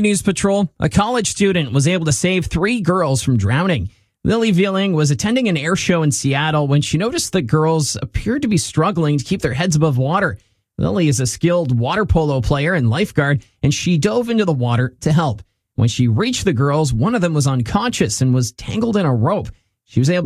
News Patrol, a college student was able to save 3 girls from drowning. Lily Vealing was attending an air show in Seattle when she noticed that girls appeared to be struggling to keep their heads above water. Lily is a skilled water polo player and lifeguard, and she dove into the water to help. When she reached the girls, one of them was unconscious and was tangled in a rope. She was able